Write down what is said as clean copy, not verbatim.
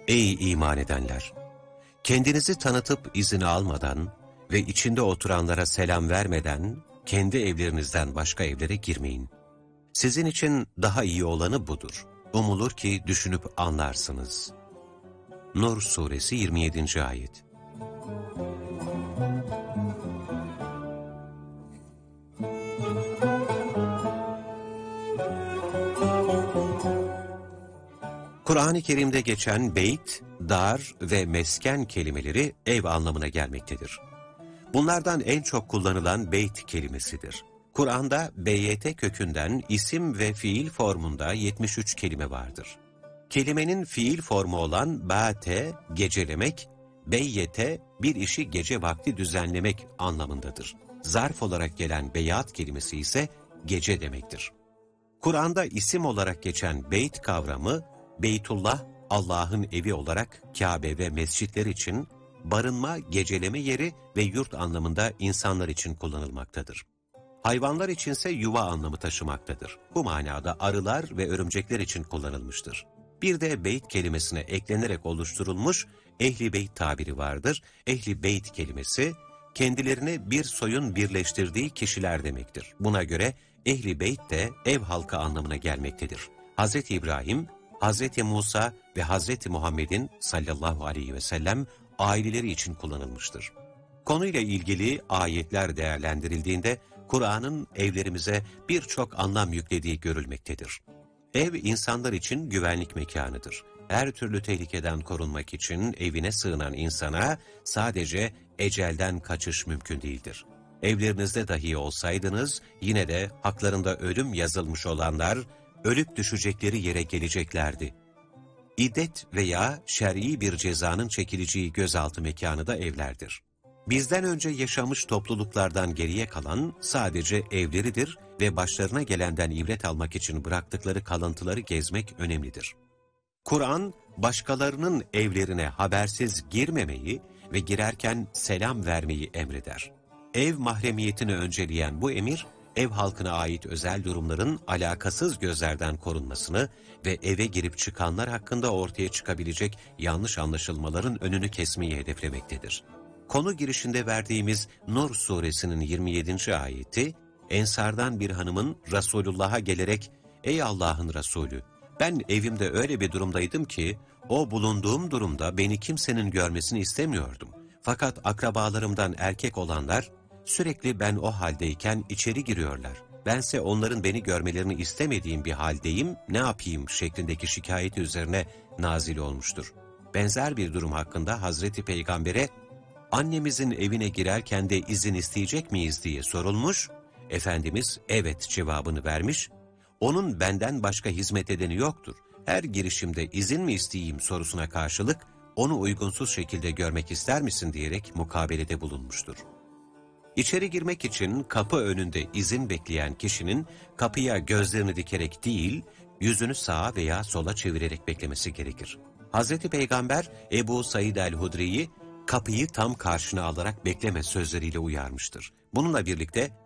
Ey iman edenler! Kendinizi tanıtıp izin almadan ve içinde oturanlara selam vermeden kendi evlerinizden başka evlere girmeyin. Sizin için daha iyi olanı budur. Umulur ki düşünüp anlarsınız. Nur Suresi 27. Ayet. Kur'an-ı Kerim'de geçen beyt, dar ve mesken kelimeleri ev anlamına gelmektedir. Bunlardan en çok kullanılan beyt kelimesidir. Kur'an'da BYT kökünden isim ve fiil formunda 73 kelime vardır. Kelimenin fiil formu olan bate, gecelemek, beyyete, bir işi gece vakti düzenlemek anlamındadır. Zarf olarak gelen beyat kelimesi ise gece demektir. Kur'an'da isim olarak geçen beyt kavramı, Beytullah, Allah'ın evi olarak Kabe ve mescitler için barınma, geceleme yeri ve yurt anlamında insanlar için kullanılmaktadır. Hayvanlar içinse yuva anlamı taşımaktadır. Bu manada arılar ve örümcekler için kullanılmıştır. Bir de beyt kelimesine eklenerek oluşturulmuş ehli beyt tabiri vardır. Ehli beyt kelimesi kendilerini bir soyun birleştirdiği kişiler demektir. Buna göre ehli beyt de ev halkı anlamına gelmektedir. Hz. İbrahim, Hz. Musa ve Hz. Muhammed'in sallallahu aleyhi ve sellem aileleri için kullanılmıştır. Konuyla ilgili ayetler değerlendirildiğinde Kur'an'ın evlerimize birçok anlam yüklediği görülmektedir. Ev insanlar için güvenlik mekanıdır. Her türlü tehlikeden korunmak için evine sığınan insana sadece ecelden kaçış mümkün değildir. Evlerinizde dahi olsaydınız yine de haklarında ölüm yazılmış olanlar ölüp düşecekleri yere geleceklerdi. İddet veya şer'i bir cezanın çekileceği gözaltı mekanı da evlerdir. Bizden önce yaşamış topluluklardan geriye kalan sadece evleridir ve başlarına gelenden ibret almak için bıraktıkları kalıntıları gezmek önemlidir. Kur'an, başkalarının evlerine habersiz girmemeyi ve girerken selam vermeyi emreder. Ev mahremiyetini önceleyen bu emir, ev halkına ait özel durumların alakasız gözlerden korunmasını ve eve girip çıkanlar hakkında ortaya çıkabilecek yanlış anlaşılmaların önünü kesmeyi hedeflemektedir. Konu girişinde verdiğimiz Nur suresinin 27. ayeti, Ensardan bir hanımın Resulullah'a gelerek, "Ey Allah'ın Resulü, ben evimde öyle bir durumdaydım ki, o bulunduğum durumda beni kimsenin görmesini istemiyordum. Fakat akrabalarımdan erkek olanlar, sürekli ben o haldeyken içeri giriyorlar. Bense onların beni görmelerini istemediğim bir haldeyim, ne yapayım?" şeklindeki şikayeti üzerine nazil olmuştur. Benzer bir durum hakkında Hazreti Peygamber'e, "Annemizin evine girerken de izin isteyecek miyiz?" diye sorulmuş, Efendimiz evet cevabını vermiş, "Onun benden başka hizmet edeni yoktur. Her girişimde izin mi isteyeyim?" sorusuna karşılık, "Onu uygunsuz şekilde görmek ister misin?" diyerek mukabelede bulunmuştur. İçeri girmek için kapı önünde izin bekleyen kişinin kapıya gözlerini dikerek değil, yüzünü sağa veya sola çevirerek beklemesi gerekir. Hz. Peygamber Ebu Said el-Hudri'yi kapıyı tam karşına alarak bekleme sözleriyle uyarmıştır. Bununla birlikte